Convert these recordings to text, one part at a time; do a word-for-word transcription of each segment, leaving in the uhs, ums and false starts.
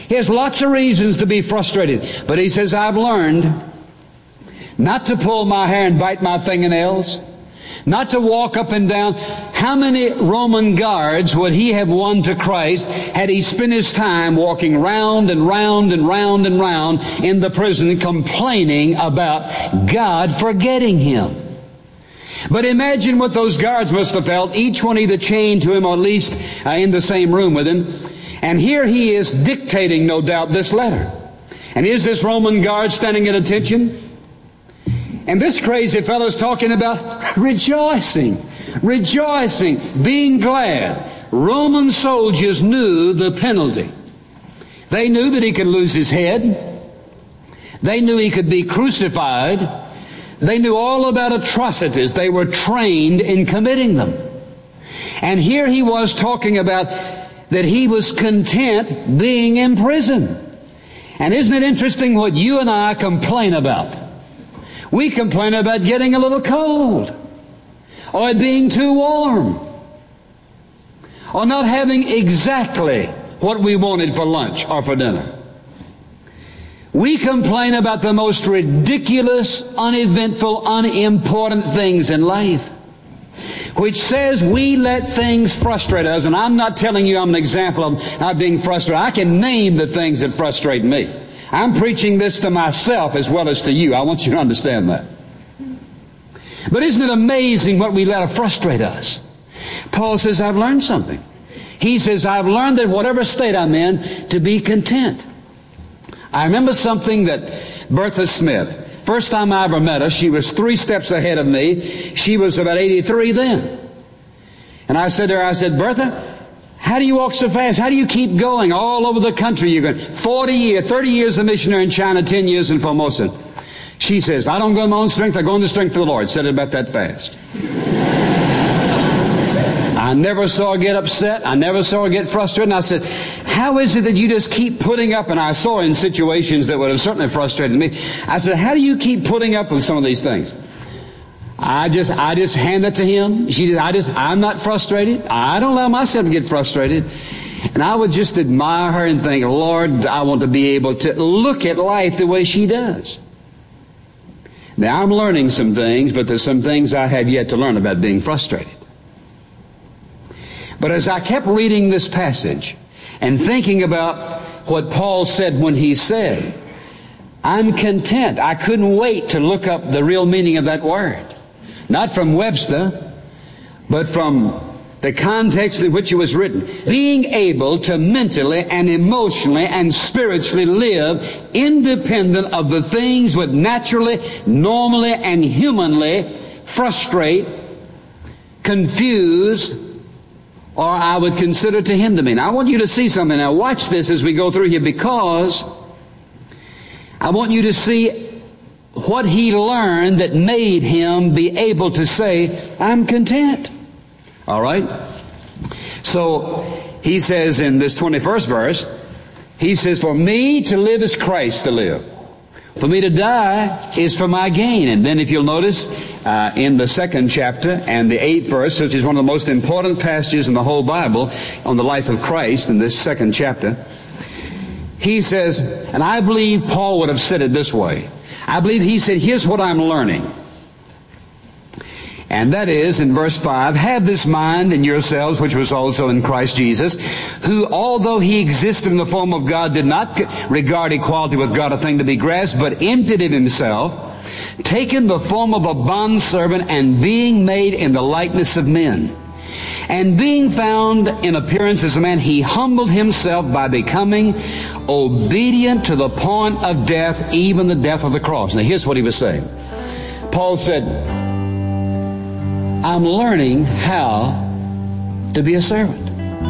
He has lots of reasons to be frustrated. But he says, I've learned not to pull my hair and bite my fingernails, not to walk up and down. How many Roman guards would he have won to Christ had he spent his time walking round and round and round and round in the prison complaining about God forgetting him? But imagine what those guards must have felt, each one either chained to him or at least uh, in the same room with him. And here he is dictating, no doubt, this letter. And here's this Roman guard standing at attention. And this crazy fellow's talking about rejoicing, rejoicing, being glad. Roman soldiers knew the penalty. They knew that he could lose his head. They knew he could be crucified. They knew all about atrocities. They were trained in committing them. And here he was talking about that he was content being in prison. And isn't it interesting what you and I complain about? We complain about getting a little cold, or it being too warm, or not having exactly what we wanted for lunch or for dinner. We complain about the most ridiculous, uneventful, unimportant things in life, which says we let things frustrate us. And I'm not telling you I'm an example of not being frustrated. I can name the things that frustrate me. I'm preaching this to myself as well as to you. I want you to understand that. But isn't it amazing what we let frustrate us? Paul says, I've learned something. He says, I've learned that whatever state I'm in, to be content. I remember something that Bertha Smith, first time I ever met her, she was three steps ahead of me. She was about eighty-three then. And I said to her, I said, Bertha, how do you walk so fast? How do you keep going all over the country? You're going forty years, thirty years a missionary in China, ten years in Formosa. She says, I don't go in my own strength, I go in the strength of the Lord. Said it about that fast. I never saw her get upset. I never saw her get frustrated. And I said, how is it that you just keep putting up? And I saw her in situations that would have certainly frustrated me. I said, how do you keep putting up with some of these things? I just, I just hand it to him. She just, I just, I'm not frustrated. I don't allow myself to get frustrated. And I would just admire her and think, Lord, I want to be able to look at life the way she does. Now I'm learning some things, but there's some things I have yet to learn about being frustrated. But as I kept reading this passage and thinking about what Paul said when he said, I'm content. I couldn't wait to look up the real meaning of that word. Not from Webster, but from the context in which it was written. Being able to mentally and emotionally and spiritually live independent of the things that naturally, normally, and humanly frustrate, confuse, or I would consider to hinder me. Now, I want you to see something. Now, watch this as we go through here, because I want you to see what he learned that made him be able to say, I'm content. All right? So, he says in this twenty-first verse, he says, for me to live is Christ to live. For me to die is for my gain. And then if you'll notice, uh, in the second chapter and the eighth verse, which is one of the most important passages in the whole Bible on the life of Christ, in this second chapter, he says, and I believe Paul would have said it this way. I believe he said, here's what I'm learning. And that is, in verse five, have this mind in yourselves, which was also in Christ Jesus, who, although he existed in the form of God, did not regard equality with God a thing to be grasped, but emptied of himself, taking the form of a bondservant, and being made in the likeness of men. And being found in appearance as a man, he humbled himself by becoming obedient to the point of death, even the death of the cross. Now here's what he was saying. Paul said, I'm learning how to be a servant.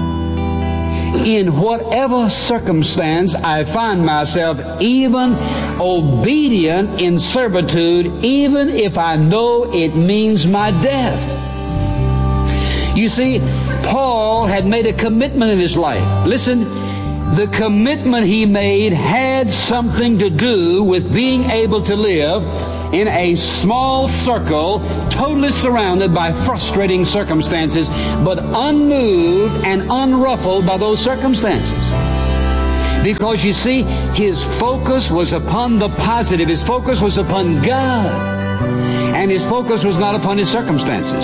In whatever circumstance I find myself, even obedient in servitude, even if I know it means my death. You see, Paul had made a commitment in his life. Listen, the commitment he made had something to do with being able to live in a small circle, totally surrounded by frustrating circumstances, but unmoved and unruffled by those circumstances. Because you see, his focus was upon the positive. His focus was upon God. And his focus was not upon his circumstances.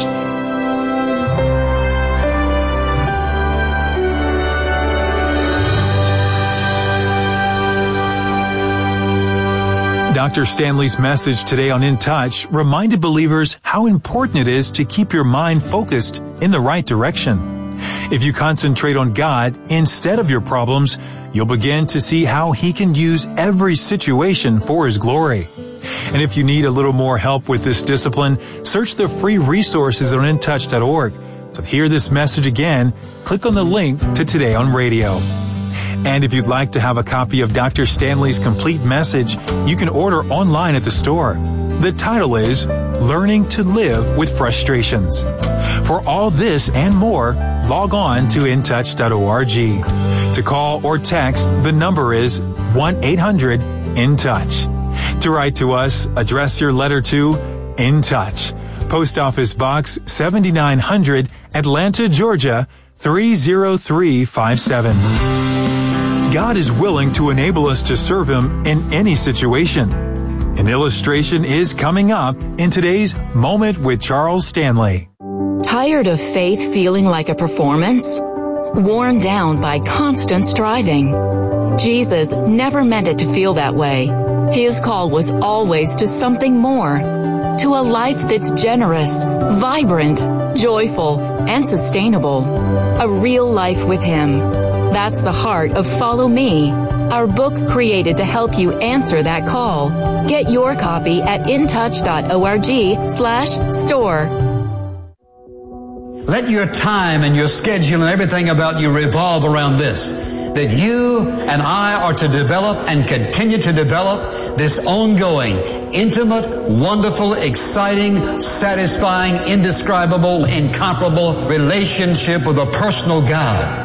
Doctor Stanley's message today on In Touch reminded believers how important it is to keep your mind focused in the right direction. If you concentrate on God instead of your problems, you'll begin to see how He can use every situation for His glory. And if you need a little more help with this discipline, search the free resources on in touch dot org. To hear this message again, click on the link to Today on Radio. And if you'd like to have a copy of Doctor Stanley's complete message, you can order online at the store. The title is Learning to Live with Frustrations. For all this and more, log on to in touch dot org. To call or text, the number is one eight hundred in touch. To write to us, address your letter to In Touch, Post Office Box seventy-nine hundred, Atlanta, Georgia three zero three five seven. God is willing to enable us to serve Him in any situation. An illustration is coming up in today's Moment with Charles Stanley. Tired of faith feeling like a performance? Worn down by constant striving? Jesus never meant it to feel that way. His call was always to something more, to a life that's generous, vibrant, joyful, and sustainable. A real life with Him. That's the heart of Follow Me, our book created to help you answer that call. Get your copy at in touch dot org slash store. Let your time and your schedule and everything about you revolve around this. That you and I are to develop and continue to develop this ongoing, intimate, wonderful, exciting, satisfying, indescribable, incomparable relationship with a personal God.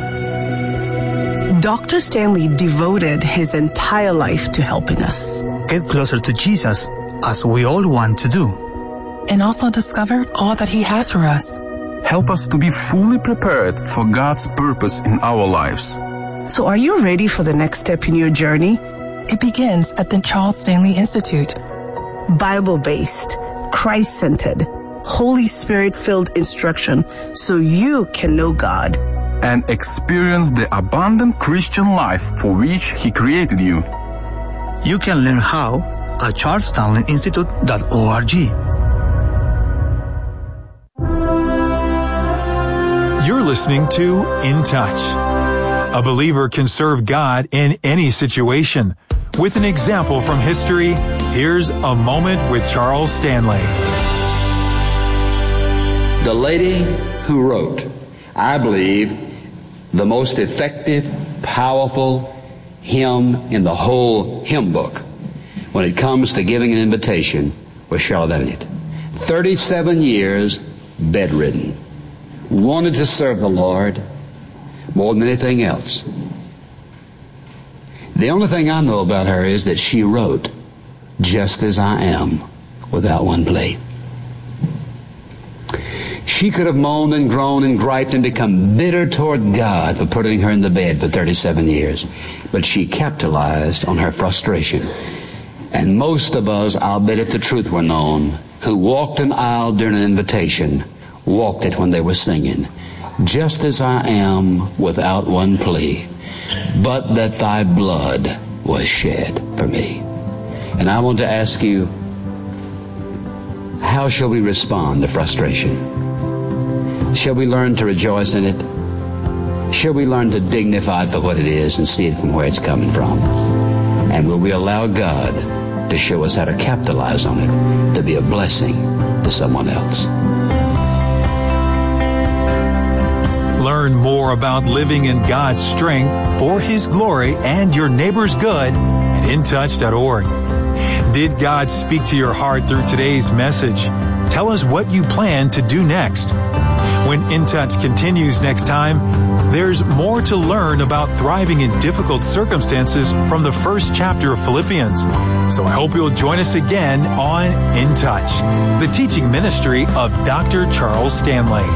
Doctor Stanley devoted his entire life to helping us get closer to Jesus, as we all want to do, and also discover all that He has for us. Help us to be fully prepared for God's purpose in our lives. So are you ready for the next step in your journey? It begins at the Charles Stanley Institute. Bible-based, Christ-centered, Holy Spirit-filled instruction so you can know God and experience the abundant Christian life for which He created you. You can learn how at charles stanley institute dot org. You're listening to In Touch. A believer can serve God in any situation. With an example from history, here's A Moment with Charles Stanley. The lady who wrote, I believe, the most effective, powerful hymn in the whole hymn book when it comes to giving an invitation was Charlotte Elliott. thirty-seven years bedridden. Wanted to serve the Lord more than anything else. The only thing I know about her is that she wrote, Just As I Am, without one plea. She could have moaned and groaned and griped and become bitter toward God for putting her in the bed for thirty-seven years. But she capitalized on her frustration. And most of us, I'll bet if the truth were known, who walked an aisle during an invitation, walked it when they were singing, Just as I am, without one plea, but that thy blood was shed for me. And I want to ask you, how shall we respond to frustration? Shall we learn to rejoice in it? Shall we learn to dignify it for what it is and see it from where it's coming from? And will we allow God to show us how to capitalize on it, to be a blessing to someone else? Learn more about living in God's strength for His glory and your neighbor's good at in touch dot org. Did God speak to your heart through today's message? Tell us what you plan to do next. When In Touch continues next time, there's more to learn about thriving in difficult circumstances from the first chapter of Philippians. So I hope you'll join us again on In Touch, the teaching ministry of Doctor Charles Stanley.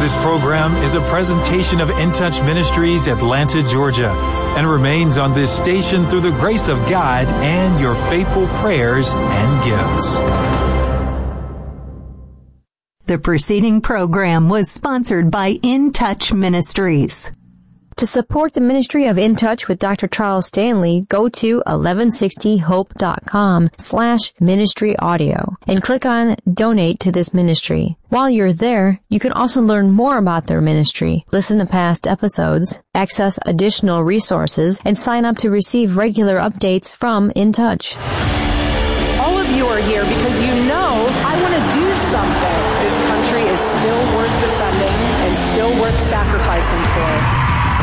This program is a presentation of In Touch Ministries, Atlanta, Georgia, and remains on this station through the grace of God and your faithful prayers and gifts. The preceding program was sponsored by In Touch Ministries. To support the ministry of In Touch with Doctor Charles Stanley, go to eleven sixty hope dot com slash ministry audio and click on Donate to this ministry. While you're there, you can also learn more about their ministry, listen to past episodes, access additional resources, and sign up to receive regular updates from In Touch. All of you are here because you know I want to do something. This country is still worth defending and still worth sacrificing for.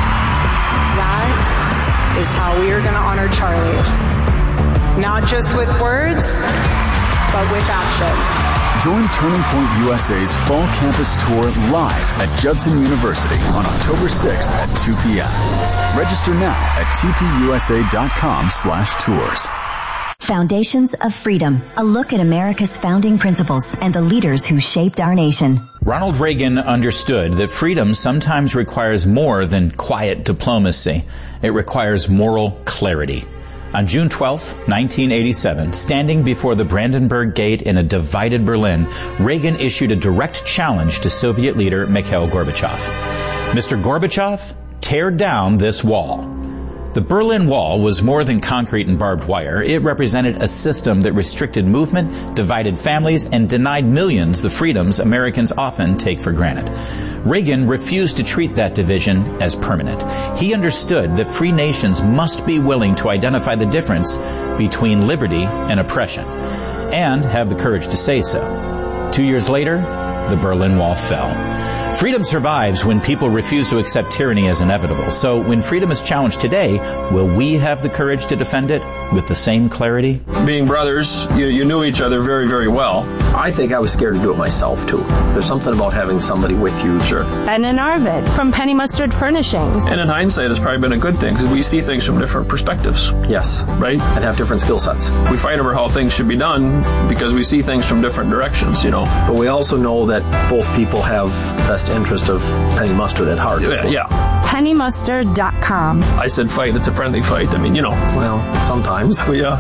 That is how we are going to honor Charlie. Not just with words, but with action. Join Turning Point U S A's Fall Campus Tour live at Judson University on October sixth at two p.m. Register now at t p u s a dot com slash tours. Foundations of Freedom, a look at America's founding principles and the leaders who shaped our nation. Ronald Reagan understood that freedom sometimes requires more than quiet diplomacy. It requires moral clarity. On June twelfth, nineteen eighty-seven, standing before the Brandenburg Gate in a divided Berlin, Reagan issued a direct challenge to Soviet leader Mikhail Gorbachev. Mister Gorbachev, tear down this wall. The Berlin Wall was more than concrete and barbed wire. It represented a system that restricted movement, divided families, and denied millions the freedoms Americans often take for granted. Reagan refused to treat that division as permanent. He understood that free nations must be willing to identify the difference between liberty and oppression, and have the courage to say so. Two years later, the Berlin Wall fell. Freedom survives when people refuse to accept tyranny as inevitable. So when freedom is challenged today, will we have the courage to defend it with the same clarity? Being brothers, you, you knew each other very, very well. I think I was scared to do it myself, too. There's something about having somebody with you. Sure. And in Arvid from Penny Mustard Furnishings. And in hindsight, it's probably been a good thing because we see things from different perspectives. Yes. Right? And have different skill sets. We fight over how things should be done because we see things from different directions, you know. But we also know that both people have best interest of Penny Mustard at heart. Yeah. Well. yeah. penny mustard dot com. I said fight. It's a friendly fight. I mean, you know. Well, sometimes. yeah.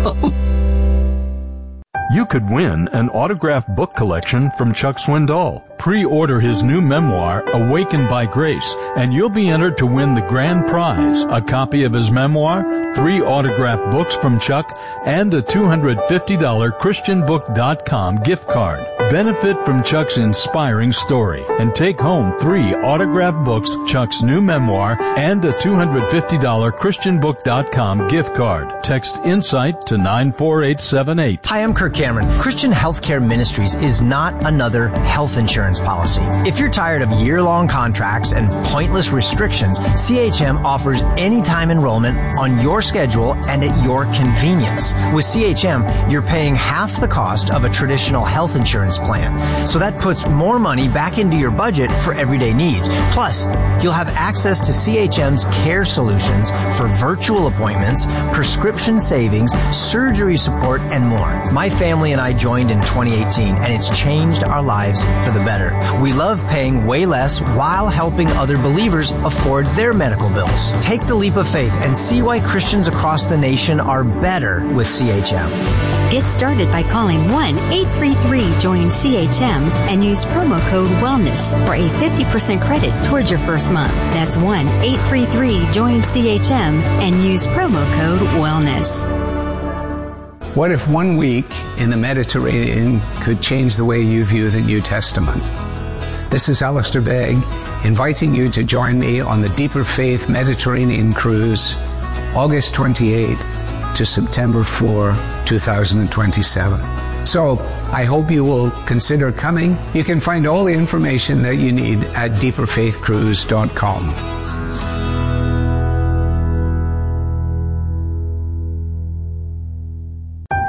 You could win an autographed book collection from Chuck Swindoll. Pre-order his new memoir, Awakened by Grace, and you'll be entered to win the grand prize, a copy of his memoir, three autographed books from Chuck, and a two hundred fifty dollars christian book dot com gift card. Benefit from Chuck's inspiring story and take home three autographed books, Chuck's new memoir, and a two hundred fifty dollars christian book dot com gift card. Text INSIGHT to nine four eight seven eight. Hi, I'm Kirk Cameron. Christian Healthcare Ministries is not another health insurance policy. If you're tired of year-long contracts and pointless restrictions, C H M offers anytime enrollment on your schedule and at your convenience. With C H M, you're paying half the cost of a traditional health insurance plan. So that puts more money back into your budget for everyday needs. Plus, you'll have access to C H M's care solutions for virtual appointments, prescription savings, surgery support, and more. My family and I joined in twenty eighteen, and it's changed our lives for the better. We love paying way less while helping other believers afford their medical bills. Take the leap of faith and see why Christians across the nation are better with C H M. Get started by calling one eight three three join C H M and use promo code WELLNESS for a fifty percent credit towards your first month. That's one eight three three join C H M and use promo code WELLNESS. What if one week in the Mediterranean could change the way you view the New Testament? This is Alistair Begg, inviting you to join me on the Deeper Faith Mediterranean Cruise, August twenty-eighth to September fourth, twenty twenty-seven. So, I hope you will consider coming. You can find all the information that you need at deeper faith cruise dot com.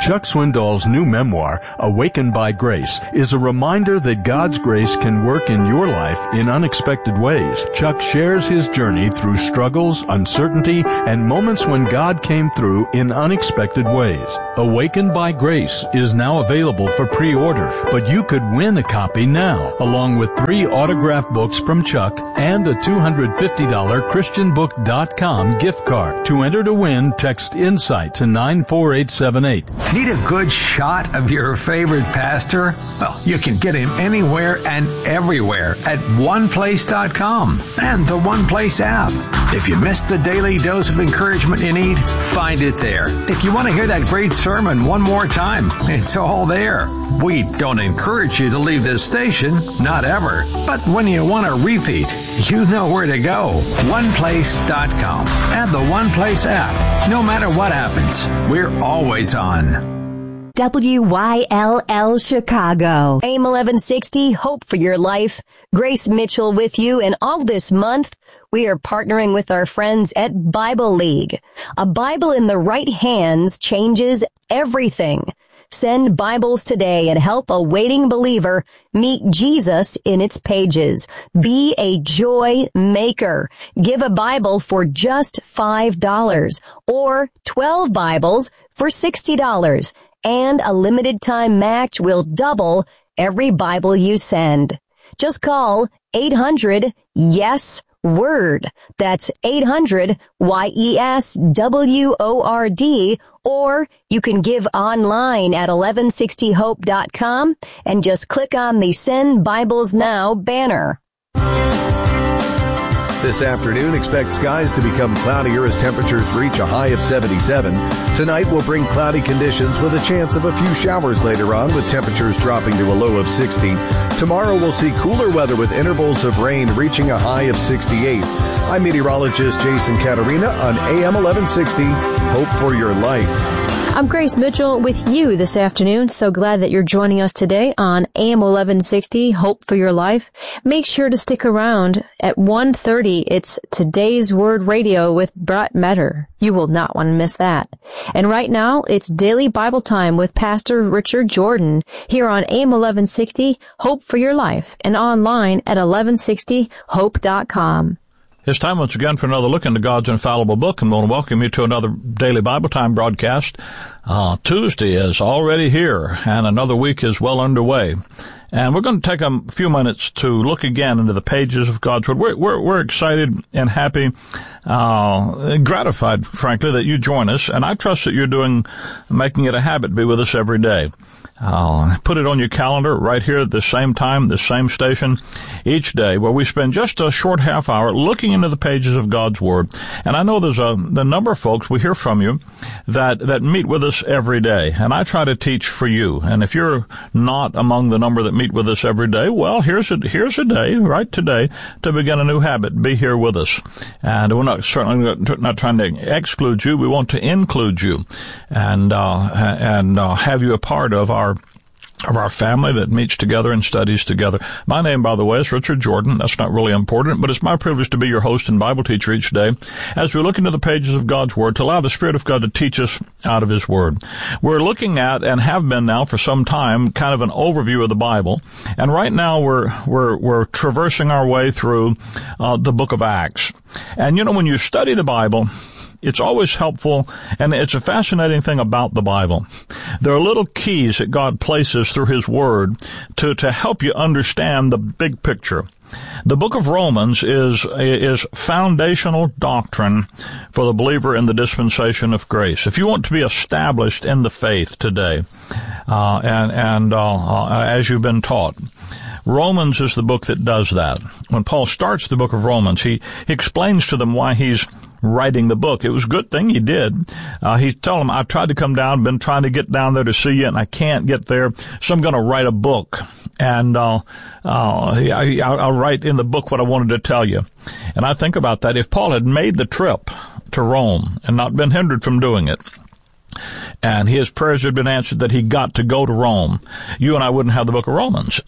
Chuck Swindoll's new memoir, Awakened by Grace, is a reminder that God's grace can work in your life in unexpected ways. Chuck shares his journey through struggles, uncertainty, and moments when God came through in unexpected ways. Awakened by Grace is now available for pre-order, but you could win a copy now, along with three autographed books from Chuck and a two hundred fifty dollars Christian Book dot com gift card. To enter to win, text INSIGHT to nine four eight seven eight. Need a good shot of your favorite pastor? Well, you can get him anywhere and everywhere at one place dot com and the One Place app. If you missed the daily dose of encouragement you need, find it there. If you want to hear that great sermon one more time, it's all there. We don't encourage you to leave this station, not ever. But when you want to repeat, you know where to go. one place dot com and the One Place app. No matter what happens, we're always on. W Y L L Chicago. A M eleven sixty, Hope for Your Life. Grace Mitchell with you, and all this month, we are partnering with our friends at Bible League. A Bible in the right hands changes everything. Send Bibles today and help a waiting believer meet Jesus in its pages. Be a joy maker. Give a Bible for just five dollars or twelve Bibles for sixty dollars. And a limited time match will double every Bible you send. Just call eight hundred YES WORD. That's eight hundred Y E S W O R D, or you can give online at eleven sixty hope dot com and just click on the Send Bibles Now banner. This afternoon, expect skies to become cloudier as temperatures reach a high of seventy-seven. Tonight will bring cloudy conditions with a chance of a few showers later on, with temperatures dropping to a low of sixty. Tomorrow we'll see cooler weather with intervals of rain reaching a high of sixty-eight. I'm meteorologist Jason Caterina on A M eleven sixty, Hope for Your Life. I'm Grace Mitchell with you this afternoon. So glad that you're joining us today on A M eleven sixty, Hope for Your Life. Make sure to stick around. At one thirty, it's Today's Word Radio with Brett Metter. You will not want to miss that. And right now, it's Daily Bible Time with Pastor Richard Jordan here on A M eleven sixty, Hope for Your Life, and online at eleven sixty hope dot com. It's time once again for another look into God's infallible book, and I want to welcome you to another Daily Bible Time broadcast. Uh, Tuesday is already here, and another week is well underway. And we're going to take a few minutes to look again into the pages of God's Word. We're, we're, we're excited and happy, uh, gratified, frankly, that you join us, and I trust that you're doing, making it a habit to be with us every day. Uh, put it on your calendar right here at the same time, the same station each day, where we spend just a short half hour looking into the pages of God's Word. And I know there's a the number of folks, we hear from you, that, that meet with us every day. And I try to teach for you. And if you're not among the number that meet with us every day, well, here's a, here's a day, right today, to begin a new habit. Be here with us. And we're not certainly not trying to exclude you. We want to include you and, uh, and, uh, have you a part of our of our family that meets together and studies together. My name, by the way, is Richard Jordan. That's not really important, but it's my privilege to be your host and Bible teacher each day as we look into the pages of God's Word to allow the Spirit of God to teach us out of His Word. We're looking at, and have been now for some time, kind of an overview of the Bible. And right now we're, we're, we're traversing our way through uh, the book of Acts. And you know, when you study the Bible, it's always helpful, and it's a fascinating thing about the Bible. There are little keys that God places through His Word to, to help you understand the big picture. The book of Romans is, is foundational doctrine for the believer in the dispensation of grace. If you want to be established in the faith today, uh, and, and, uh, uh, as you've been taught, Romans is the book that does that. When Paul starts the book of Romans, he, he explains to them why he's writing the book. It was a good thing he did. Uh, he told them, I've tried to come down, been trying to get down there to see you, and I can't get there, so I'm going to write a book. And uh, uh, I, I'll write in the book what I wanted to tell you. And I think about that. If Paul had made the trip to Rome and not been hindered from doing it, and his prayers had been answered that he got to go to Rome, you and I wouldn't have the book of Romans.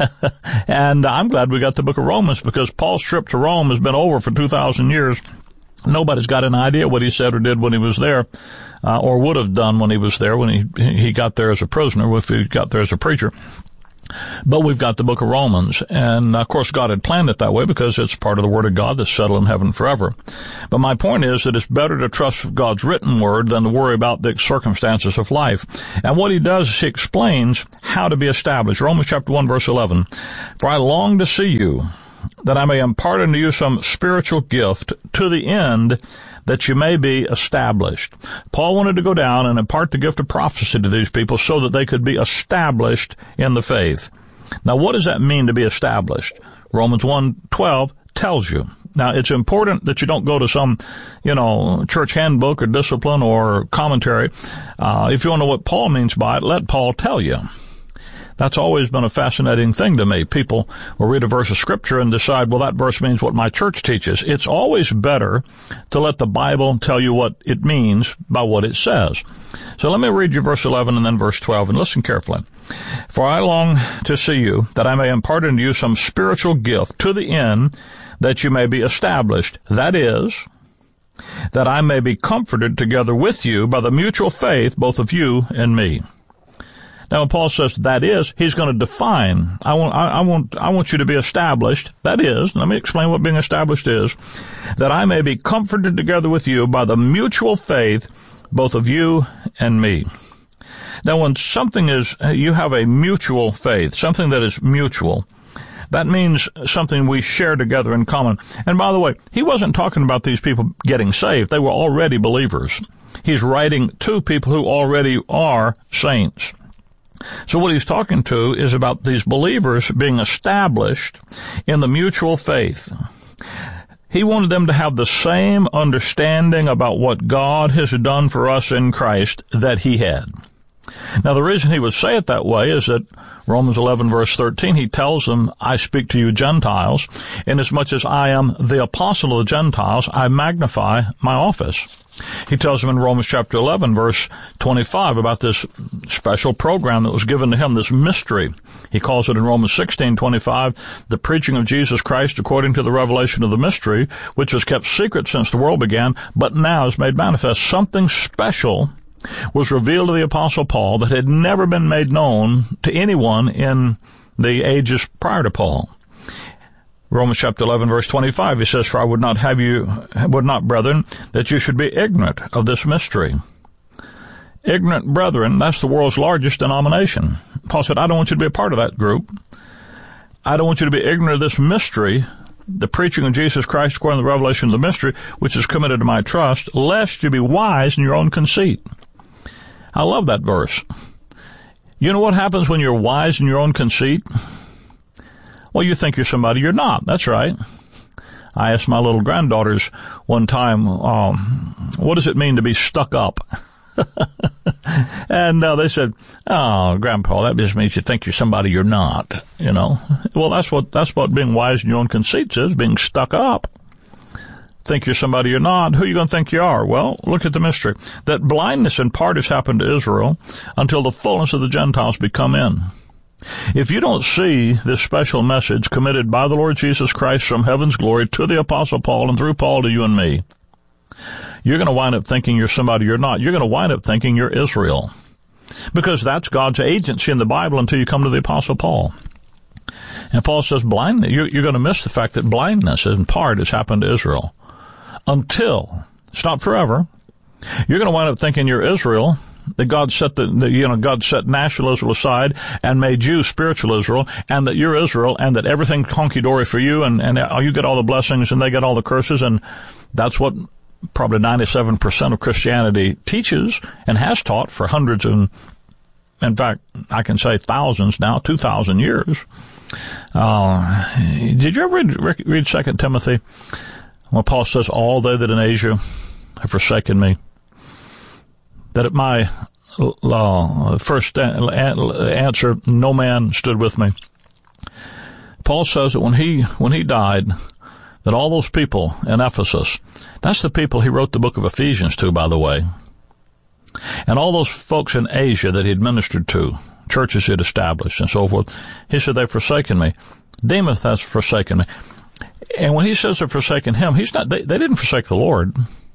And I'm glad we got the book of Romans, because Paul's trip to Rome has been over for two thousand years. Nobody's got an idea what he said or did when he was there. uh, or would have done when he was there, when he he got there as a prisoner, if he got there as a preacher. But we've got the book of Romans, and of course God had planned it that way because it's part of the Word of God that's settled in heaven forever. But my point is that it's better to trust God's written Word than to worry about the circumstances of life. And what he does is he explains how to be established. Romans chapter one, verse eleven. For I long to see you, that I may impart unto you some spiritual gift, to the end that you may be established. Paul wanted to go down and impart the gift of prophecy to these people so that they could be established in the faith. Now, what does that mean to be established? Romans one twelve tells you. Now, it's important that you don't go to some, you know, church handbook or discipline or commentary. Uh, if you want to know what Paul means by it, let Paul tell you. That's always been a fascinating thing to me. People will read a verse of Scripture and decide, well, that verse means what my church teaches. It's always better to let the Bible tell you what it means by what it says. So let me read you verse eleven and then verse twelve, and listen carefully. For I long to see you, that I may impart unto you some spiritual gift, to the end that you may be established. That is, that I may be comforted together with you by the mutual faith, both of you and me. Now, when Paul says that is, he's going to define. I want, I, I want, I want you to be established. That is, let me explain what being established is. That I may be comforted together with you by the mutual faith, both of you and me. Now, when something is, you have a mutual faith, something that is mutual, that means something we share together in common. And by the way, he wasn't talking about these people getting saved. They were already believers. He's writing to people who already are saints. So what he's talking to is about these believers being established in the mutual faith. He wanted them to have the same understanding about what God has done for us in Christ that he had. Now, the reason he would say it that way is that Romans eleven, verse thirteen, he tells them, I speak to you Gentiles, inasmuch as I am the apostle of the Gentiles, I magnify my office. He tells them in Romans chapter eleven, verse twenty-five, about this special program that was given to him, this mystery. He calls it in Romans sixteen twenty-five, the preaching of Jesus Christ according to the revelation of the mystery, which was kept secret since the world began, but now is made manifest. Something special was revealed to the Apostle Paul that had never been made known to anyone in the ages prior to Paul. Romans chapter eleven, verse twenty-five, he says, For I would not have you, would not, brethren, that you should be ignorant of this mystery. Ignorant brethren, that's the world's largest denomination. Paul said, I don't want you to be a part of that group. I don't want you to be ignorant of this mystery, the preaching of Jesus Christ according to the revelation of the mystery, which is committed to my trust, lest you be wise in your own conceit. I love that verse. You know what happens when you're wise in your own conceit? Well, you think you're somebody you're not. That's right. I asked my little granddaughters one time, um, what does it mean to be stuck up? And uh, they said, oh, Grandpa, that just means you think you're somebody you're not, you know. Well, that's what that's what being wise in your own conceit is, being stuck up. Think you're somebody you're not. Who are you going to think you are? Well, look at the mystery. That blindness in part has happened to Israel until the fullness of the Gentiles be come in. If you don't see this special message committed by the Lord Jesus Christ from heaven's glory to the Apostle Paul and through Paul to you and me, you're going to wind up thinking you're somebody you're not. You're going to wind up thinking you're Israel. Because that's God's agency in the Bible until you come to the Apostle Paul. And Paul says blindness. You're, you're going to miss the fact that blindness in part has happened to Israel. Until, it's not forever, you're going to wind up thinking you're Israel, that God set the, the, you know, God set national Israel aside and made you spiritual Israel, and that you're Israel, and that everything's honky-dory for you, and, and you get all the blessings and they get all the curses, and that's what probably ninety-seven percent of Christianity teaches and has taught for hundreds and, in fact, I can say thousands now, two thousand years. Uh, did you ever read, read Second Timothy? Well, Paul says, all they that in Asia have forsaken me, that at my uh, first answer, no man stood with me. Paul says that when he, when he died, that all those people in Ephesus, that's the people he wrote the book of Ephesians to, by the way, and all those folks in Asia that he'd ministered to, churches he'd established and so forth, he said, they've forsaken me. Demas has forsaken me. And when he says they've forsaken him, he's not, they, they didn't forsake the Lord.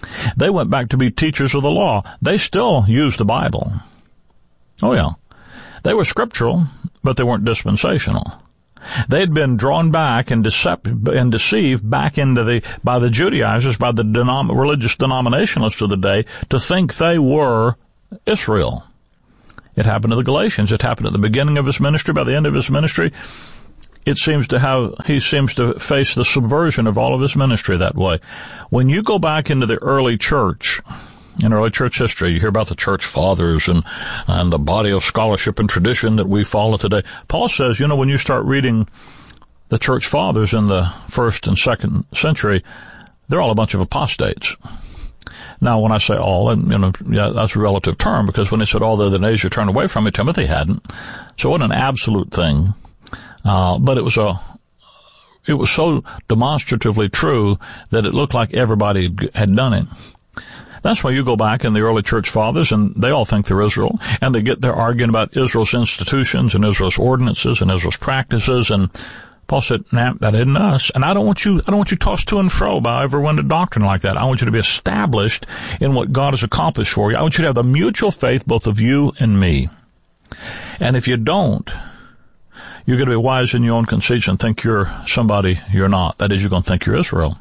They went back to be teachers of the law. They still used the Bible. Oh, yeah. They were scriptural, but they weren't dispensational. They had been drawn back and, decept- and deceived back into the by the Judaizers, by the denom- religious denominationalists of the day, to think they were Israel. It happened to the Galatians. It happened at the beginning of his ministry. By the end of his ministry, it seems to have, he seems to face the subversion of all of his ministry that way. When you go back into the early church, in early church history, you hear about the church fathers and, and the body of scholarship and tradition that we follow today. Paul says, you know, when you start reading the church fathers in the first and second century, they're all a bunch of apostates. Now, when I say all, and, you know, yeah, that's a relative term, because when he said all the other Asia turned away from me, Timothy hadn't. So it wasn't an absolute thing. Uh, but it was a, it was so demonstratively true that it looked like everybody had done it. That's why you go back in the early church fathers, and they all think they're Israel, and they get there arguing about Israel's institutions and Israel's ordinances and Israel's practices, and Paul said, nah, that isn't us. And I don't want you, I don't want you tossed to and fro by every wind of doctrine like that. I want you to be established in what God has accomplished for you. I want you to have the mutual faith, both of you and me. And if you don't, you're going to be wise in your own conceits and think you're somebody you're not. That is, you're going to think you're Israel.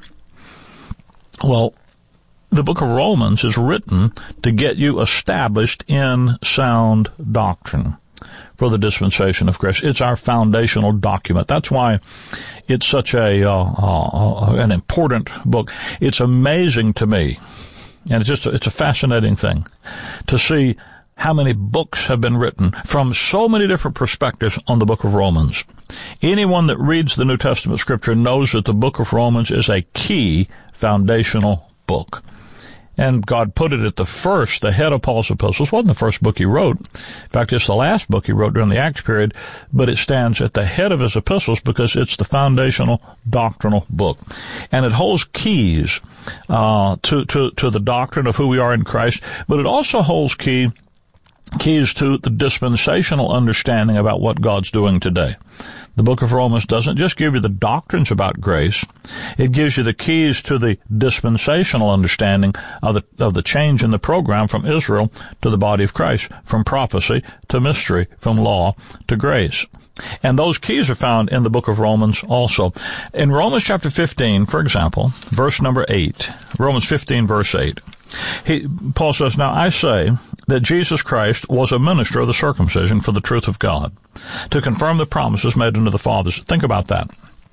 Well, the book of Romans is written to get you established in sound doctrine for the dispensation of grace. It's our foundational document. That's why it's such a uh, uh, an important book. It's amazing to me, and it's just a, it's a fascinating thing to see how many books have been written from so many different perspectives on the book of Romans. Anyone that reads the New Testament scripture knows that the book of Romans is a key foundational book. And God put it at the first, the head of Paul's epistles. It wasn't the first book he wrote. In fact, it's the last book he wrote during the Acts period, but it stands at the head of his epistles because it's the foundational doctrinal book. And it holds keys uh, to, to, to the doctrine of who we are in Christ, but it also holds key keys to the dispensational understanding about what God's doing today. The book of Romans doesn't just give you the doctrines about grace. It gives you the keys to the dispensational understanding of the, of the change in the program from Israel to the body of Christ, from prophecy to mystery, from law to grace. And those keys are found in the book of Romans also. In Romans chapter fifteen, for example, verse number eight, Romans fifteen, verse eight, he, Paul says, now I say that Jesus Christ was a minister of the circumcision for the truth of God, to confirm the promises made unto the fathers. Think about that.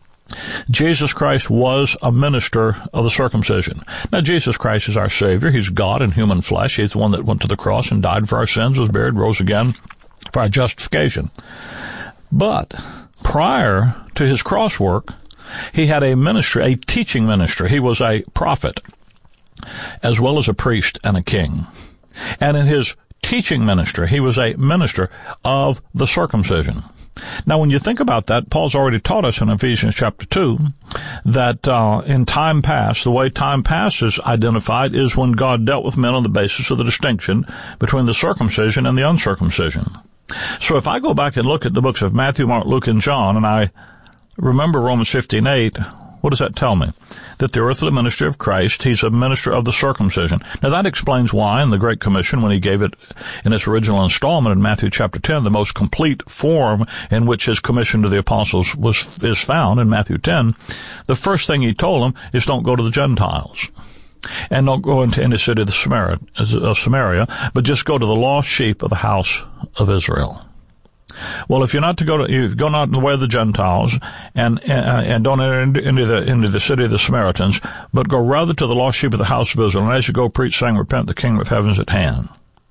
Jesus Christ was a minister of the circumcision. Now, Jesus Christ is our Savior. He's God in human flesh. He's the one that went to the cross and died for our sins, was buried, rose again for our justification. But prior to his cross work, he had a ministry, a teaching ministry. He was a prophet, as well as a priest and a king. And in his teaching ministry, he was a minister of the circumcision. Now, when you think about that, Paul's already taught us in Ephesians chapter two that uh, in time past, the way time past is identified is when God dealt with men on the basis of the distinction between the circumcision and the uncircumcision. So if I go back and look at the books of Matthew, Mark, Luke, and John, and I remember Romans fifteen eight, what does that tell me? That the earthly ministry of Christ, he's a minister of the circumcision. Now that explains why in the Great Commission, when he gave it in its original installment in Matthew chapter ten, the most complete form in which his commission to the apostles was is found in Matthew ten, the first thing he told them is don't go to the Gentiles. And don't go into any city of Samaria, of Samaria, but just go to the lost sheep of the house of Israel. Well, if you're not to go to, you go not in the way of the Gentiles, and uh, and don't enter into the into the city of the Samaritans, but go rather to the lost sheep of the house of Israel. And as you go, preach, saying, repent, the kingdom of heaven is at hand.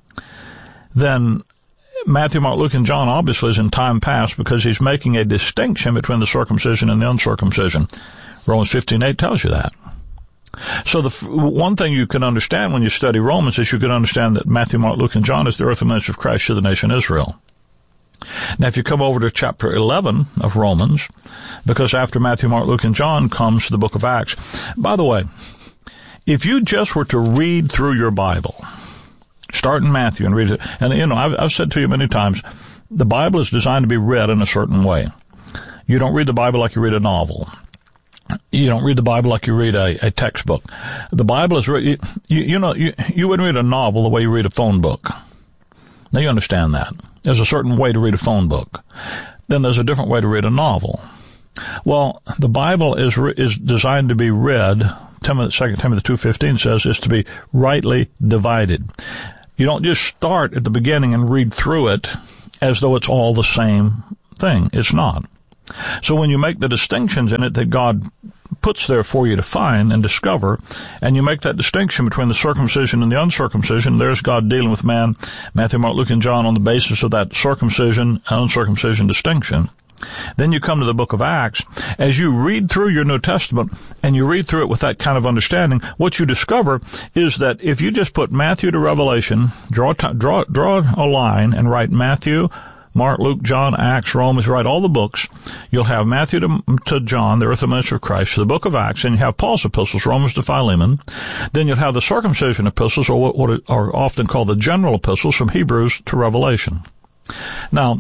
Then Matthew, Mark, Luke, and John obviously is in time past because he's making a distinction between the circumcision and the uncircumcision. Romans fifteen eight tells you that. So the one thing you can understand when you study Romans is you can understand that Matthew, Mark, Luke, and John is the earthly ministry of Christ to the nation Israel. Now, if you come over to chapter eleven of Romans, because after Matthew, Mark, Luke, and John comes the book of Acts. By the way, if you just were to read through your Bible, start in Matthew and read it, and you know, I've, I've said to you many times, the Bible is designed to be read in a certain way. You don't read the Bible like you read a novel. You don't read the Bible like you read a, a textbook. The Bible is, re- you, you know, you, you wouldn't read a novel the way you read a phone book. Now you understand that. There's a certain way to read a phone book. Then there's a different way to read a novel. Well, the Bible is re- is designed to be read. Timothy, Second Timothy two fifteen says is to be rightly divided. You don't just start at the beginning and read through it as though it's all the same thing. It's not. So when you make the distinctions in it that God puts there for you to find and discover, and you make that distinction between the circumcision and the uncircumcision, there's God dealing with man, Matthew, Mark, Luke, and John, on the basis of that circumcision and uncircumcision distinction. Then you come to the book of Acts. As you read through your New Testament and you read through it with that kind of understanding, what you discover is that if you just put Matthew to Revelation, draw draw draw a line and write Matthew, Mark, Luke, John, Acts, Romans, write all the books, you'll have Matthew to, to John, the earthly minister of Christ, the book of Acts, and you have Paul's epistles, Romans to Philemon. Then you'll have the circumcision epistles, or what, what are often called the general epistles, from Hebrews to Revelation. Now,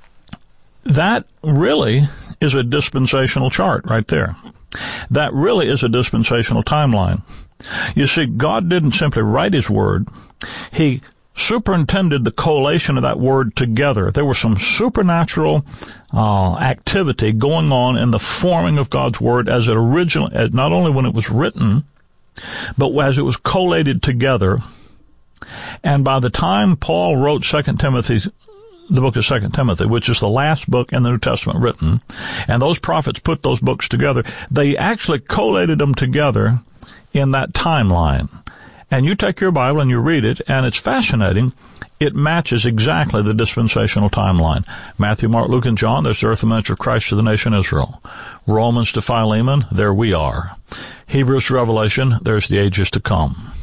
that really is a dispensational chart right there. That really is a dispensational timeline. You see, God didn't simply write His Word. He superintended the collation of that Word together. There was some supernatural uh, activity going on in the forming of God's Word as it originally, not only when it was written, but as it was collated together. And by the time Paul wrote Second Timothy, the book of Second Timothy, which is the last book in the New Testament written, and those prophets put those books together, they actually collated them together in that timeline. And you take your Bible and you read it, and it's fascinating. It matches exactly the dispensational timeline. Matthew, Mark, Luke, and John, there's the earthly ministry of Christ to the nation Israel. Romans to Philemon, there we are. Hebrews to Revelation, there's the ages to come.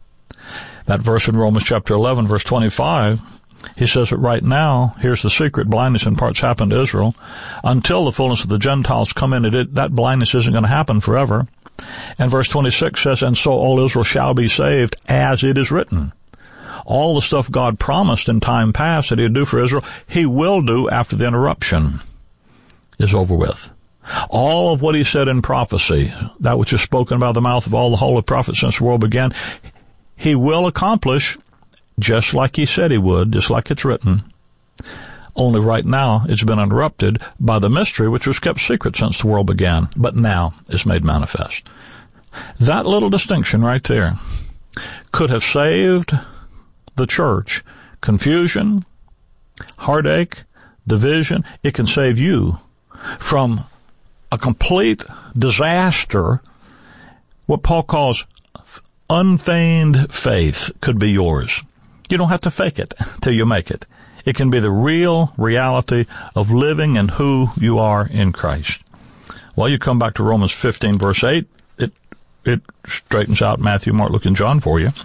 That verse in Romans chapter eleven, verse twenty-five, he says that right now, here's the secret, blindness in parts happened to Israel. Until the fullness of the Gentiles come in, it, that blindness isn't going to happen forever. And verse twenty-six says, and so all Israel shall be saved, as it is written. All the stuff God promised in time past that He would do for Israel, He will do after the interruption is over with. All of what He said in prophecy, that which is spoken by the mouth of all the holy prophets since the world began, He will accomplish just like He said He would, just like it's written. Only right now it's been interrupted by the mystery which was kept secret since the world began, but now is made manifest. That little distinction right there could have saved the church confusion, heartache, division. It can save you from a complete disaster. What Paul calls unfeigned faith could be yours. You don't have to fake it till you make it. It can be the real reality of living and who you are in Christ. Well, you come back to Romans fifteen, verse eight. It it straightens out Matthew, Mark, Luke, and John for you.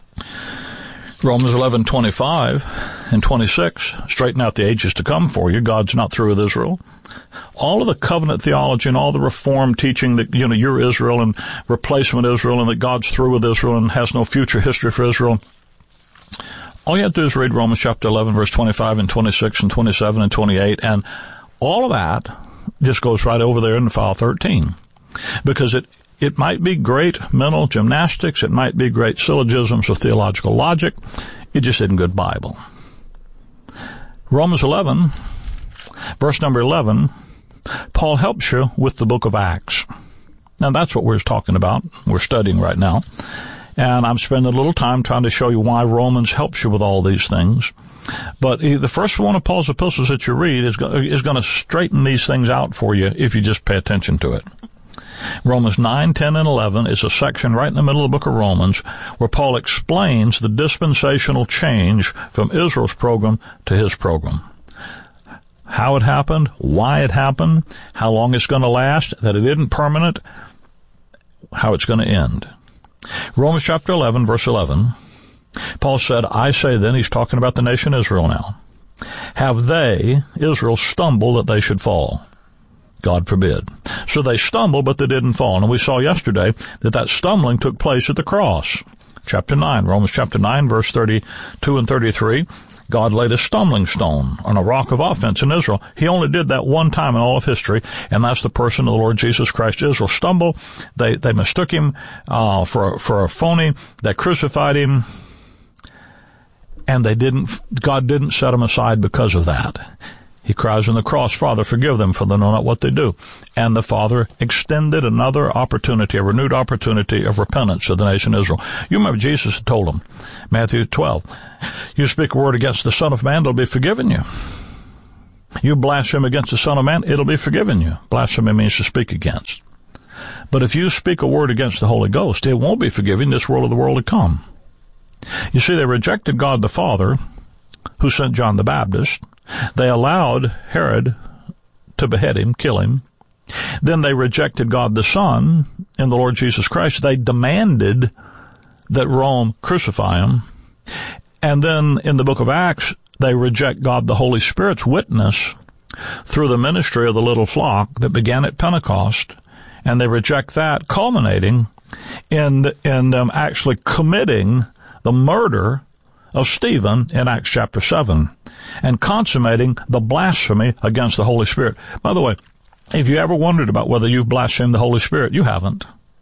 Romans eleven, twenty-five and twenty-six straighten out the ages to come for you. God's not through with Israel. All of the covenant theology and all the reform teaching that, you know, you're Israel and replacement Israel and that God's through with Israel and has no future history for Israel. All you have to do is read Romans chapter eleven, verse twenty-five and twenty-six and twenty-seven and twenty-eight, and all of that just goes right over there in file thirteen. Because it, it might be great mental gymnastics, it might be great syllogisms of theological logic, it just isn't good Bible. Romans eleven, verse number eleven, Paul helps you with the book of Acts. Now that's what we're talking about, we're studying right now. And I'm spending a little time trying to show you why Romans helps you with all these things. But the first one of Paul's epistles that you read is go- is going to straighten these things out for you if you just pay attention to it. Romans nine, ten, and eleven is a section right in the middle of the book of Romans where Paul explains the dispensational change from Israel's program to his program. How it happened, why it happened, how long it's going to last, that it isn't permanent, how it's going to end. Romans chapter eleven, verse eleven, Paul said, I say then, he's talking about the nation Israel now, have they, Israel, stumbled that they should fall? God forbid. So they stumbled, but they didn't fall. And we saw yesterday that that stumbling took place at the cross. chapter nine. Romans chapter nine, verse thirty-two and thirty-three. God laid a stumbling stone on a rock of offense in Israel. He only did that one time in all of history, and that's the person of the Lord Jesus Christ. Israel stumbled. They they mistook him uh, for for a phony. They crucified him, and they didn't. God didn't set him aside because of that. He cries on the cross, Father, forgive them, for they know not what they do. And the Father extended another opportunity, a renewed opportunity of repentance to the nation of Israel. You remember Jesus had told them, Matthew twelve, you speak a word against the Son of Man, it'll be forgiven you. You blaspheme against the Son of Man, it'll be forgiven you. Blasphemy means to speak against. But if you speak a word against the Holy Ghost, it won't be forgiven this world or the world to come. You see, they rejected God the Father, who sent John the Baptist. They allowed Herod to behead him, kill him. Then they rejected God the Son in the Lord Jesus Christ. They demanded that Rome crucify him. And then in the book of Acts, they reject God the Holy Spirit's witness through the ministry of the little flock that began at Pentecost. And they reject that, culminating in, in them actually committing the murder of Stephen in Acts chapter seven, and consummating the blasphemy against the Holy Spirit. By the way, if you ever wondered about whether you've blasphemed the Holy Spirit, you haven't.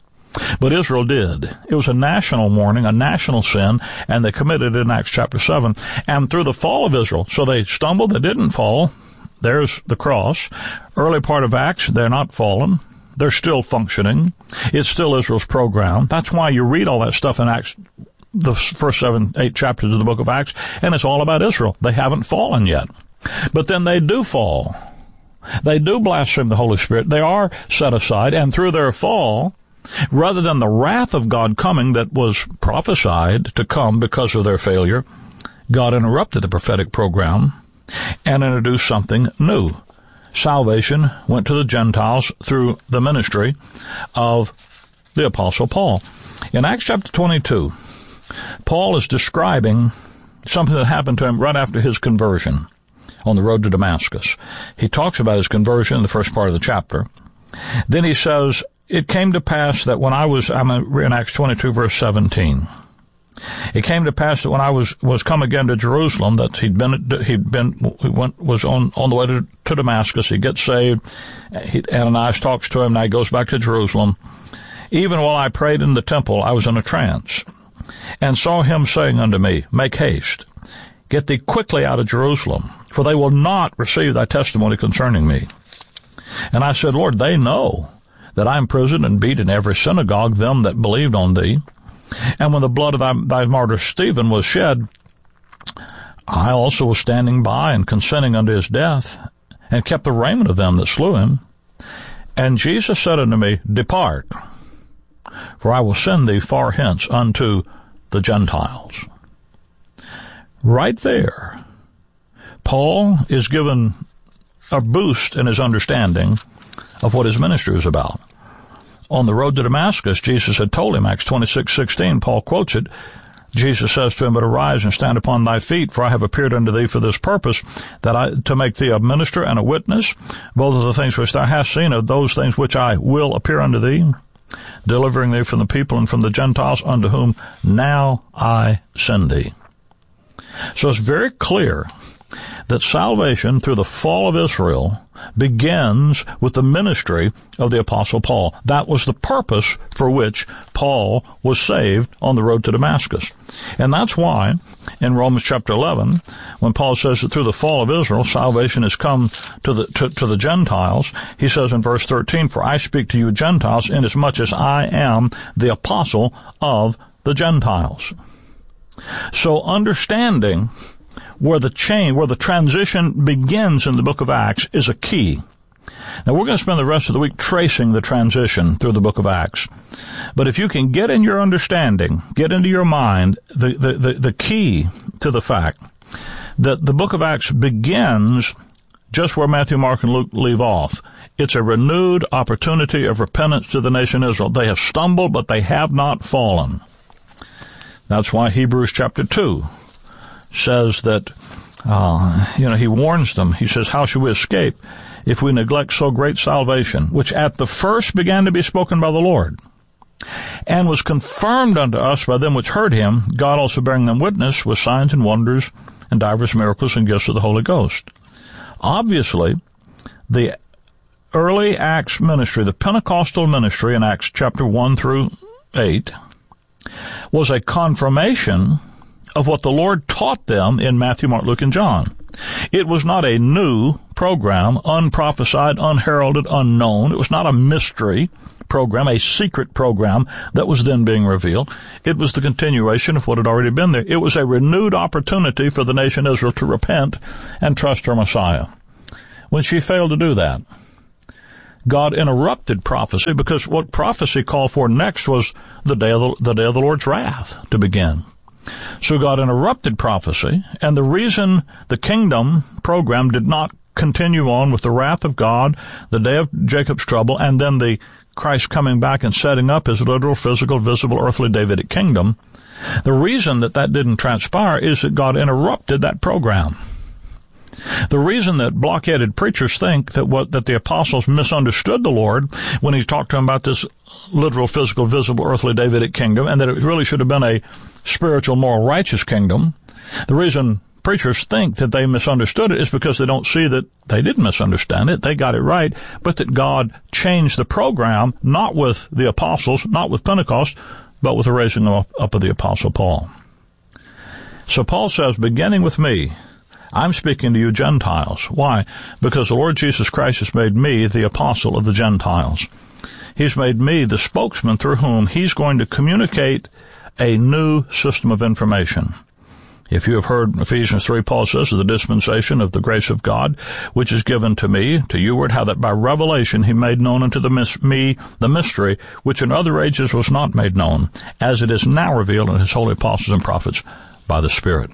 But Israel did. It was a national warning, a national sin, and they committed it in Acts chapter seven. And through the fall of Israel, so they stumbled, they didn't fall. There's the cross. Early part of Acts, they're not fallen. They're still functioning. It's still Israel's program. That's why you read all that stuff in Acts, the first seven, eight chapters of the book of Acts, and it's all about Israel. They haven't fallen yet. But then they do fall. They do blaspheme the Holy Spirit. They are set aside, and through their fall, rather than the wrath of God coming that was prophesied to come because of their failure, God interrupted the prophetic program and introduced something new. Salvation went to the Gentiles through the ministry of the Apostle Paul. In Acts chapter twenty-two, Paul is describing something that happened to him right after his conversion on the road to Damascus. He talks about his conversion in the first part of the chapter. Then he says, it came to pass that when I was, I'm in Acts twenty-two, verse seventeen. It came to pass that when I was, was come again to Jerusalem, that he'd been, he'd been, he went, was on, on the way to, to Damascus. He gets saved. He, Ananias talks to him. Now he goes back to Jerusalem. Even while I prayed in the temple, I was in a trance, and saw him saying unto me, make haste, get thee quickly out of Jerusalem, for they will not receive thy testimony concerning me. And I said, Lord, they know that I imprisoned and beat in every synagogue them that believed on thee. And when the blood of thy, thy martyr Stephen was shed, I also was standing by and consenting unto his death, and kept the raiment of them that slew him. And Jesus said unto me, depart, for I will send thee far hence unto the Gentiles. Right there, Paul is given a boost in his understanding of what his ministry was about. On the road to Damascus, Jesus had told him, Acts twenty-six sixteen, Paul quotes it, Jesus says to him, but arise and stand upon thy feet, for I have appeared unto thee for this purpose, that I, to make thee a minister and a witness, both of the things which thou hast seen, of those things which I will appear unto thee, delivering thee from the people and from the Gentiles, unto whom now I send thee. So it's very clear that salvation through the fall of Israel begins with the ministry of the Apostle Paul. That was the purpose for which Paul was saved on the road to Damascus. And that's why in Romans chapter eleven, when Paul says that through the fall of Israel, salvation has come to the to, to the Gentiles, he says in verse thirteen, for I speak to you Gentiles, inasmuch as I am the apostle of the Gentiles. So understanding where the chain, where the transition begins in the book of Acts is a key. Now, we're going to spend the rest of the week tracing the transition through the book of Acts. But if you can get in your understanding, get into your mind, the, the, the, the key to the fact that the book of Acts begins just where Matthew, Mark, and Luke leave off. It's a renewed opportunity of repentance to the nation Israel. They have stumbled, but they have not fallen. That's why Hebrews chapter two says that, uh, you know, he warns them. He says, how shall we escape if we neglect so great salvation, which at the first began to be spoken by the Lord? and was confirmed unto us by them which heard him, God also bearing them witness with signs and wonders and divers miracles and gifts of the Holy Ghost. Obviously, the early Acts ministry, the Pentecostal ministry in Acts chapter one through eight, was a confirmation of what the Lord taught them in Matthew, Mark, Luke, and John. It was not a new program, unprophesied, unheralded, unknown. It was not a mystery program, a secret program that was then being revealed. It was the continuation of what had already been there. It was a renewed opportunity for the nation Israel to repent and trust her Messiah. When she failed to do that, God interrupted prophecy, because what prophecy called for next was the day of the, the day of the Lord's wrath to begin. So God interrupted prophecy, and the reason the kingdom program did not continue on with the wrath of God, the day of Jacob's trouble, and then the Christ coming back and setting up his literal, physical, visible, earthly Davidic kingdom, the reason that that didn't transpire is that God interrupted that program. The reason that blockheaded preachers think that what that the apostles misunderstood the Lord when he talked to them about this literal, physical, visible, earthly Davidic kingdom, and that it really should have been a spiritual, moral, righteous kingdom, the reason preachers think that they misunderstood it is because they don't see that they didn't misunderstand it. They got it right, but that God changed the program, not with the apostles, not with Pentecost, but with the raising up of the apostle Paul. So Paul says, beginning with me, I'm speaking to you Gentiles. Why? Because the Lord Jesus Christ has made me the apostle of the Gentiles. He's made me the spokesman through whom he's going to communicate a new system of information. If you have heard Ephesians three, Paul says, of the dispensation of the grace of God, which is given to me, to youward, how that by revelation he made known unto the mis- me the mystery, which in other ages was not made known, as it is now revealed in his holy apostles and prophets by the Spirit.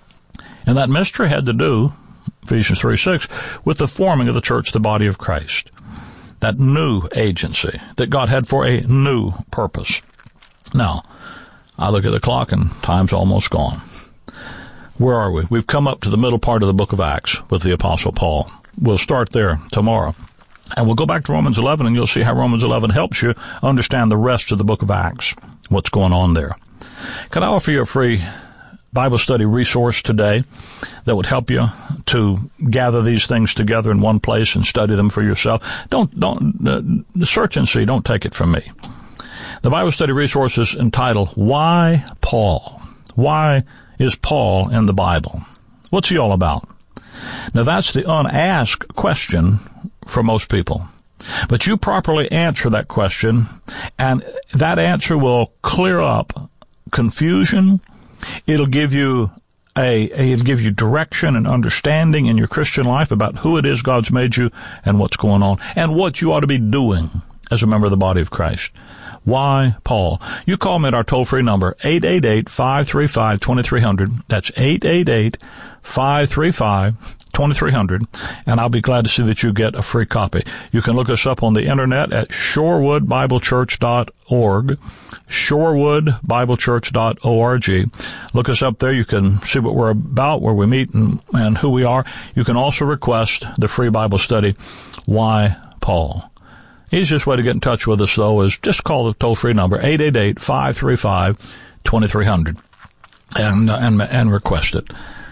And that mystery had to do, Ephesians three six, with the forming of the church, the body of Christ. That new agency that God had for a new purpose. Now, I look at the clock and time's almost gone. Where are we? We've come up to the middle part of the book of Acts with the Apostle Paul. We'll start there tomorrow. And we'll go back to Romans eleven, and you'll see how Romans eleven helps you understand the rest of the book of Acts, what's going on there. Can I offer you a free Bible study resource today that would help you to gather these things together in one place and study them for yourself? Don't, don't, uh, search and see. Don't take it from me. The Bible study resource is entitled, Why Paul? Why is Paul in the Bible? What's he all about? Now, that's the unasked question for most people. But you properly answer that question, and that answer will clear up confusion. It'll give you a, it'll give you direction and understanding in your Christian life about who it is God's made you and what's going on and what you ought to be doing as a member of the body of Christ. Why Paul? You call me at our toll-free number, eight eight eight, five three five, two three zero zero. That's eight eight eight, five three five, two three zero zero, and I'll be glad to see that you get a free copy. You can look us up on the internet at shorewood bible church dot org, shorewood bible church dot org. Look us up there. You can see what we're about, where we meet, and, and who we are. You can also request the free Bible study, Why Paul? Easiest way to get in touch with us, though, is just call the toll-free number, eight eight eight, five three five, two three zero zero, and, and, and request it.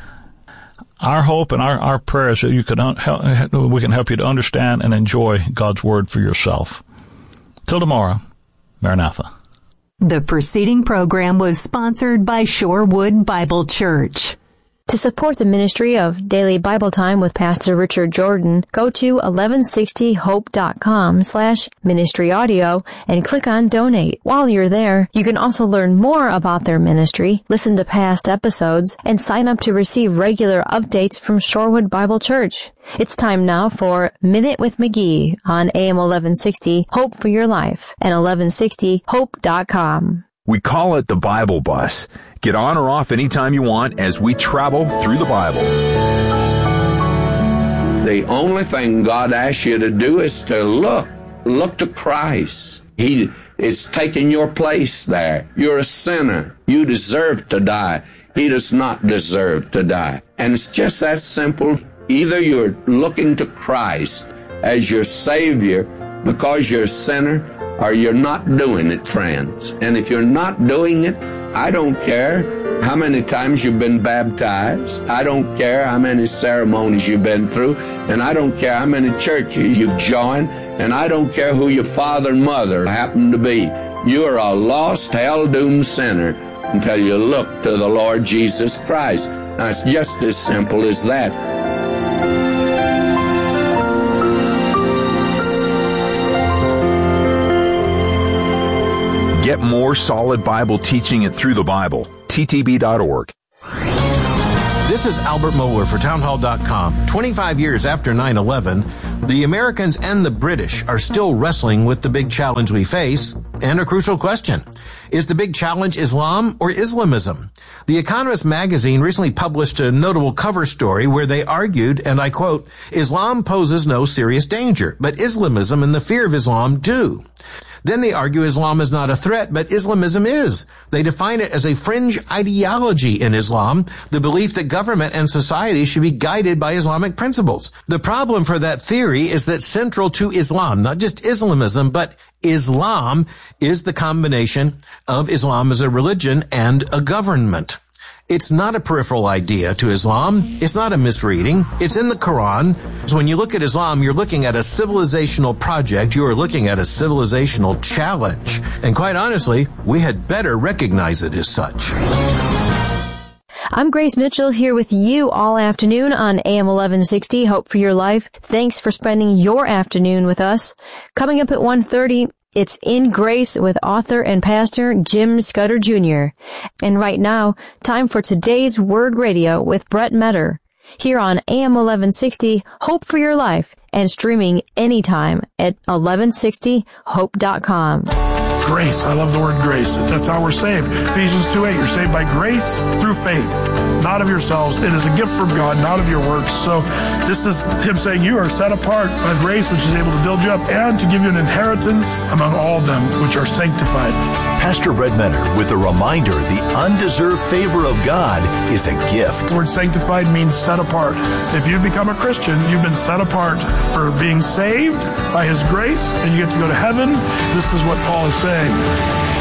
Our hope and our, our prayer is that you can help, we can help you to understand and enjoy God's Word for yourself. Till tomorrow, Maranatha. The preceding program was sponsored by Shorewood Bible Church. To support the ministry of Daily Bible Time with Pastor Richard Jordan, go to eleven sixty hope dot com slash ministry audio and click on Donate. While you're there, you can also learn more about their ministry, listen to past episodes, and sign up to receive regular updates from Shorewood Bible Church. It's time now for Minute with McGee on A M eleven sixty Hope for Your Life and eleven sixty hope dot com. We call it the Bible Bus. Get on or off anytime you want as we travel through the Bible. The only thing God asks you to do is to look. Look to Christ. He is taking your place there. You're a sinner. You deserve to die. He does not deserve to die. And it's just that simple. Either you're looking to Christ as your Savior because you're a sinner, or you're not doing it, friends. And if you're not doing it, I don't care how many times you've been baptized. I don't care how many ceremonies you've been through. And I don't care how many churches you've joined. And I don't care who your father and mother happen to be. You are a lost, hell-doomed sinner until you look to the Lord Jesus Christ. Now, it's just as simple as that. Get more solid Bible teaching it through the Bible. T T B dot org. This is Albert Mohler for townhall dot com. twenty-five years after nine eleven, the Americans and the British are still wrestling with the big challenge we face and a crucial question. Is the big challenge Islam or Islamism? The Economist magazine recently published a notable cover story where they argued, and I quote, Islam poses no serious danger, but Islamism and the fear of Islam do. Then they argue Islam is not a threat, but Islamism is. They define it as a fringe ideology in Islam, the belief that government and society should be guided by Islamic principles. The problem for that theory is that central to Islam, not just Islamism, but Islam, is the combination of Islam as a religion and a government. It's not a peripheral idea to Islam. It's not a misreading. It's in the Quran. So when you look at Islam, you're looking at a civilizational project. You are looking at a civilizational challenge. And quite honestly, we had better recognize it as such. I'm Grace Mitchell here with you all afternoon on A M eleven sixty, Hope for Your Life. Thanks for spending your afternoon with us. Coming up at one thirty, it's In Grace with author and pastor Jim Scudder Junior And right now, time for today's Word Radio with Brett Metter. Here on A M eleven sixty, Hope for Your Life, and streaming anytime at eleven sixty hope dot com. Grace. I love the word grace. That's how we're saved. Ephesians two eight, you're saved by grace through faith, not of yourselves. It is a gift from God, not of your works. So this is him saying you are set apart by grace, which is able to build you up and to give you an inheritance among all them which are sanctified. Pastor Brett Metter with a reminder, the undeserved favor of God is a gift. The word sanctified means set apart. If you become a Christian, you've been set apart for being saved by his grace, and you get to go to heaven. This is what Paul is saying.